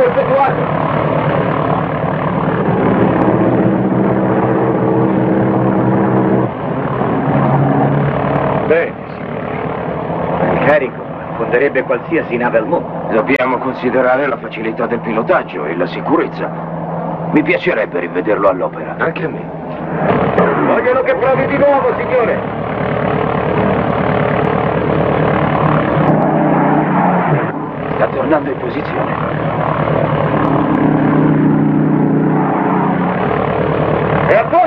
Lancio effettuato! Bene, signori. Il carico affonderebbe qualsiasi nave al mondo. Dobbiamo considerare la facilità del pilotaggio e la sicurezza. Mi piacerebbe rivederlo all'opera. Anche a me. Vogliono che provi di nuovo, signore! Sta tornando in posizione. E a